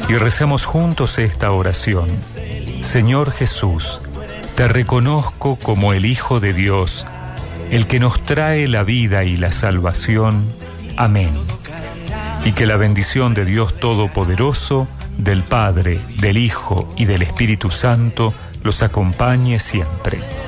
y recemos juntos esta oración. Señor Jesús, te reconozco como el Hijo de Dios, el que nos trae la vida y la salvación. Amén. Y que la bendición de Dios Todopoderoso, del Padre, del Hijo y del Espíritu Santo los acompañe siempre.